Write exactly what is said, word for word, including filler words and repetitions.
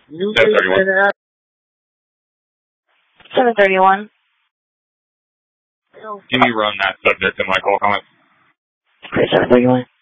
seven thirty-one. seven thirty-one. Can you run that subject in my call comments? Okay, seven thirty-one.